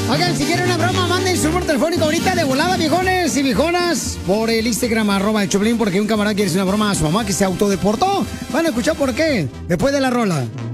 Oigan, si quieren una broma, manden su número telefónico ahorita de volada, viejones y viejonas, por el Instagram, @el Choplin, porque un camarada quiere hacer una broma a su mamá que se autodeportó. Van a escuchar por qué, después de la rola.